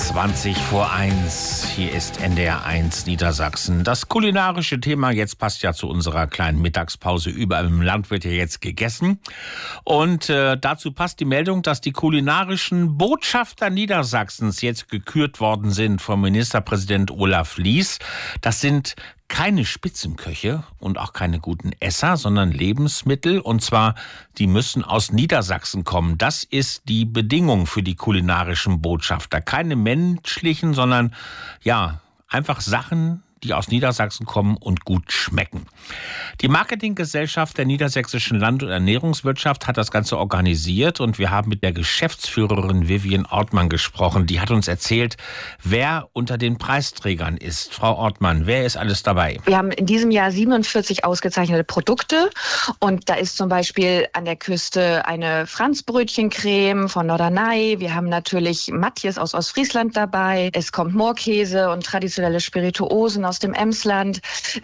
20 vor 1. Hier ist NDR 1 Niedersachsen. Das kulinarische Thema jetzt passt ja zu unserer kleinen Mittagspause. Überall im Land wird ja jetzt gegessen. Und dazu passt die Meldung, dass die kulinarischen Botschafter Niedersachsens jetzt gekürt worden sind vom Ministerpräsident Olaf Lies. Das sind keine Spitzenköche und auch keine guten Esser, sondern Lebensmittel. Und zwar, die müssen aus Niedersachsen kommen. Das ist die Bedingung für die kulinarischen Botschafter. Keine menschlichen, sondern ja, einfach Sachen, die aus Niedersachsen kommen und gut schmecken. Die Marketinggesellschaft der Niedersächsischen Land- und Ernährungswirtschaft hat das Ganze organisiert und wir haben mit der Geschäftsführerin Vivian Ortmann gesprochen. Die hat uns erzählt, wer unter den Preisträgern ist. Frau Ortmann, wer ist alles dabei? Wir haben in diesem Jahr 47 ausgezeichnete Produkte und da ist zum Beispiel an der Küste eine Franzbrötchencreme von Norderney. Wir haben natürlich Matjes aus Ostfriesland dabei. Es kommt Moorkäse und traditionelle Spirituosen aus dem Emsland,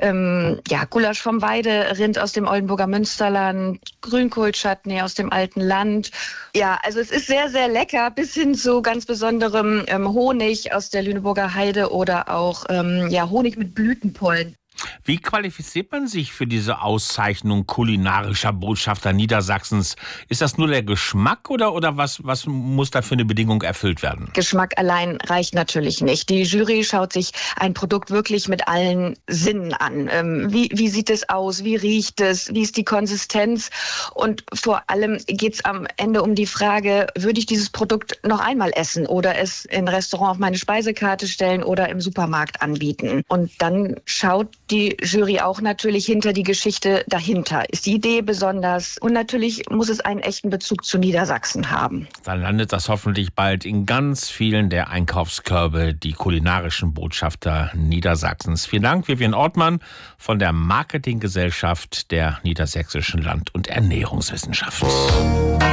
Gulasch vom Weiderind aus dem Oldenburger Münsterland, Grünkohlchutney aus dem alten Land. Ja, also es ist sehr, sehr lecker, bis hin zu ganz besonderem Honig aus der Lüneburger Heide oder auch Honig mit Blütenpollen. Wie qualifiziert man sich für diese Auszeichnung kulinarischer Botschafter Niedersachsens? Ist das nur der Geschmack oder was muss da für eine Bedingung erfüllt werden? Geschmack allein reicht natürlich nicht. Die Jury schaut sich ein Produkt wirklich mit allen Sinnen an. Wie sieht es aus? Wie riecht es? Wie ist die Konsistenz? Und vor allem geht es am Ende um die Frage, würde ich dieses Produkt noch einmal essen oder es in Restaurant auf meine Speisekarte stellen oder im Supermarkt anbieten? Und dann schaut die Jury auch natürlich hinter die Geschichte dahinter. Ist die Idee besonders? Und natürlich muss es einen echten Bezug zu Niedersachsen haben. Dann landet das hoffentlich bald in ganz vielen der Einkaufskörbe, die kulinarischen Botschafter Niedersachsens. Vielen Dank, Vivian Ortmann von der Marketinggesellschaft der Niedersächsischen Land- und Ernährungswissenschaft.